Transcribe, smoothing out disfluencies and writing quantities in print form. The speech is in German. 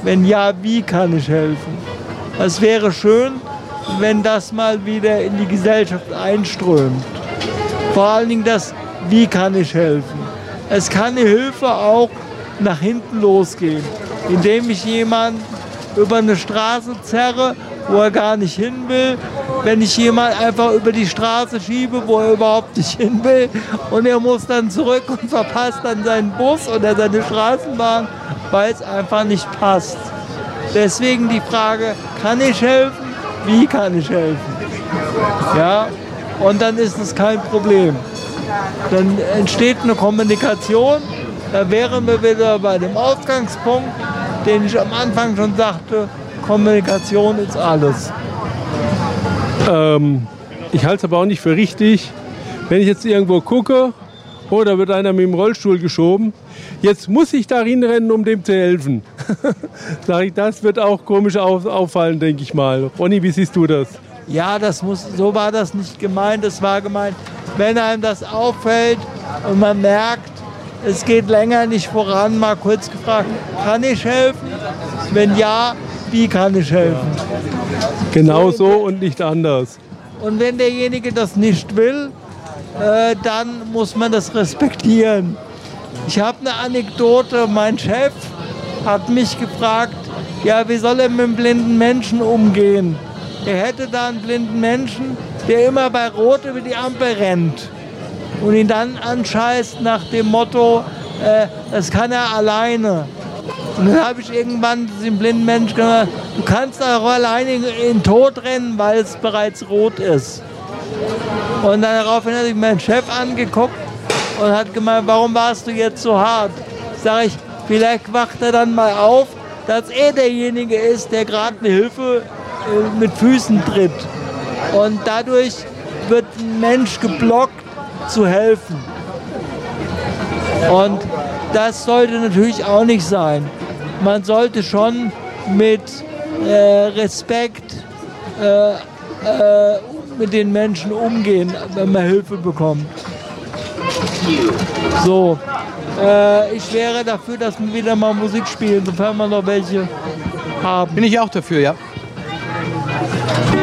Wenn ja, wie kann ich helfen? Es wäre schön, wenn das mal wieder in die Gesellschaft einströmt. Vor allen Dingen das, wie kann ich helfen? Es kann die Hilfe auch nach hinten losgehen, indem ich jemanden über eine Straße zerre, wo er gar nicht hin will, wenn ich jemanden einfach über die Straße schiebe, wo er überhaupt nicht hin will und er muss dann zurück und verpasst dann seinen Bus oder seine Straßenbahn, weil es einfach nicht passt. Deswegen die Frage, kann ich helfen? Wie kann ich helfen? Ja, und dann ist es kein Problem. Dann entsteht eine Kommunikation, da wären wir wieder bei dem Ausgangspunkt, den ich am Anfang schon sagte, Kommunikation ist alles. Ich halte es aber auch nicht für richtig, wenn ich jetzt irgendwo gucke, oh, da wird einer mit dem Rollstuhl geschoben, jetzt muss ich da hinrennen, um dem zu helfen. Sag ich, das wird auch komisch auffallen, denke ich mal. Ronny, wie siehst du das? Ja, so war das nicht gemeint. Es war gemeint, wenn einem das auffällt und man merkt, es geht länger nicht voran, mal kurz gefragt, kann ich helfen? Wenn ja, wie kann ich helfen? Genau so und nicht anders. Und wenn derjenige das nicht will, dann muss man das respektieren. Ich habe eine Anekdote, mein Chef hat mich gefragt, ja, wie soll er mit einem blinden Menschen umgehen? Er hätte da einen blinden Menschen, der immer bei Rot über die Ampel rennt und ihn dann anscheißt nach dem Motto, das kann er alleine. Und dann habe ich irgendwann dem blinden Menschen gesagt, du kannst auch alleine in den Tod rennen, weil es bereits rot ist. Und dann daraufhin hat sich mein Chef angeguckt und hat gemeint, warum warst du jetzt so hart? Sag ich, vielleicht wacht er dann mal auf, dass er derjenige ist, der gerade eine Hilfe mit Füßen tritt. Und dadurch wird ein Mensch geblockt, zu helfen. Und das sollte natürlich auch nicht sein. Man sollte schon mit Respekt mit den Menschen umgehen, wenn man Hilfe bekommt. So, ich wäre dafür, dass wir wieder mal Musik spielen, sofern wir noch welche haben. Bin ich auch dafür, ja.